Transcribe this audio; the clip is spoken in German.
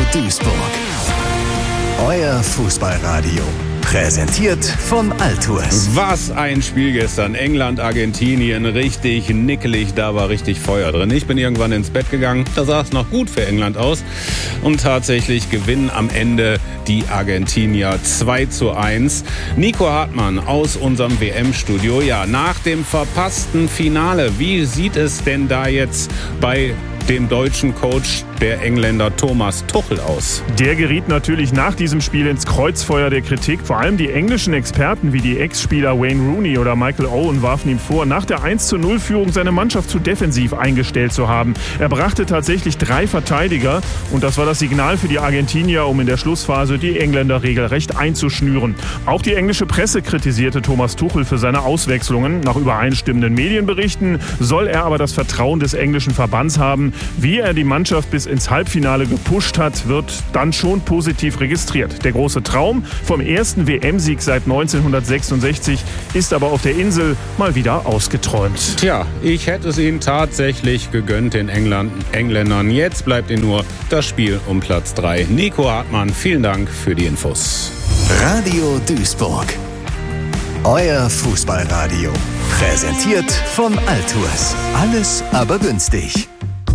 Duisburg. Euer Fußballradio. Präsentiert von Altours. Was ein Spiel gestern. England, Argentinien, richtig nickelig, da war richtig Feuer drin. Ich bin irgendwann ins Bett gegangen, da sah es noch gut für England aus. Und tatsächlich gewinnen am Ende die Argentinier 2:1. Nico Hartmann aus unserem WM-Studio. Ja, nach dem verpassten Finale, wie sieht es denn da jetzt bei dem deutschen Coach der Engländer Thomas Tuchel aus? Der geriet natürlich nach diesem Spiel ins Kreuzfeuer der Kritik. Vor allem die englischen Experten wie die Ex-Spieler Wayne Rooney oder Michael Owen warfen ihm vor, nach der 1:0-Führung seine Mannschaft zu defensiv eingestellt zu haben. Er brachte tatsächlich 3 Verteidiger und das war das Signal für die Argentinier, um in der Schlussphase die Engländer regelrecht einzuschnüren. Auch die englische Presse kritisierte Thomas Tuchel für seine Auswechslungen. Nach übereinstimmenden Medienberichten soll er aber das Vertrauen des englischen Verbands haben. Wie er die Mannschaft bis ins Halbfinale gepusht hat, wird dann schon positiv registriert. Der große Traum vom ersten WM-Sieg seit 1966 ist aber auf der Insel mal wieder ausgeträumt. Tja, ich hätte es ihnen tatsächlich gegönnt, den Engländern. Jetzt bleibt ihnen nur das Spiel um Platz 3. Nico Hartmann, vielen Dank für die Infos. Radio Duisburg. Euer Fußballradio. Präsentiert von Altours. Alles aber günstig.